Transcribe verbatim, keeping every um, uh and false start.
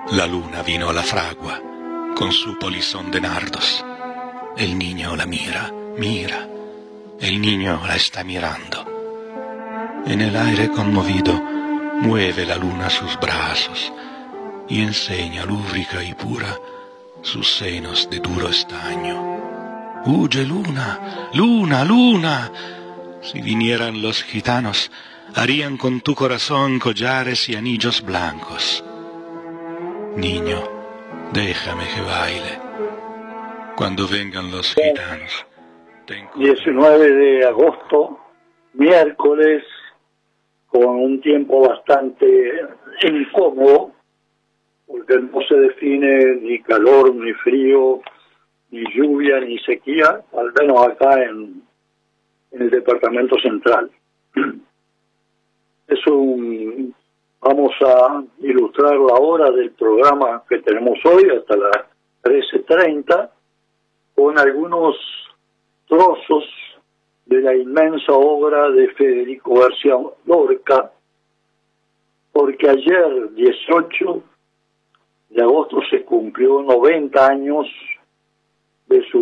La luna vino a la fragua con su polizón de nardos. El niño la mira, mira. El niño la está mirando. En el aire conmovido mueve la luna sus brazos y enseña lúbrica y pura sus senos de duro estaño. Huye luna, luna, luna. Si vinieran los gitanos, harían con tu corazón collares y anillos blancos. Niño, déjame que baile. Cuando vengan los gitanos, te diecinueve de agosto, miércoles, con un tiempo bastante incómodo, porque no se define ni calor, ni frío, ni lluvia, ni sequía, al menos acá en, en el departamento central. Es un, vamos a ilustrar la hora del programa que tenemos hoy hasta las trece treinta con algunos trozos de la inmensa obra de Federico García Lorca, porque ayer, dieciocho de agosto, se cumplió noventa años de su